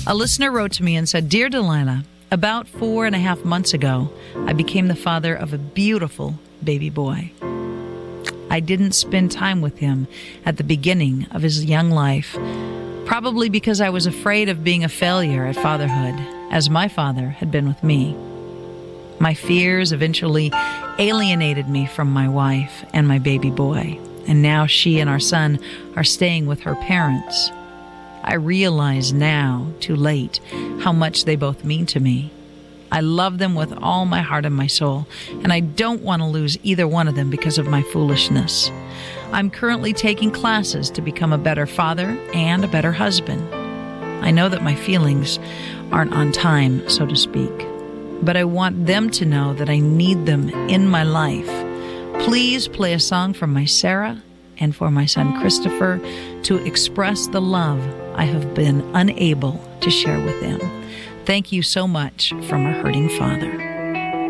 A listener wrote to me and said, "Dear Delilah, about 4.5 months ago, I became the father of a beautiful baby boy. I didn't spend time with him at the beginning of his young life, probably because I was afraid of being a failure at fatherhood, as my father had been with me. My fears eventually alienated me from my wife and my baby boy, and now she and our son are staying with her parents. I realize now, too late, how much they both mean to me. I love them with all my heart and my soul, and I don't want to lose either one of them because of my foolishness. I'm currently taking classes to become a better father and a better husband. I know that my feelings aren't on time, so to speak, but I want them to know that I need them in my life. Please play a song for my Sarah and for my son Christopher to express the love I have been unable to share with them. Thank you so much from a hurting father."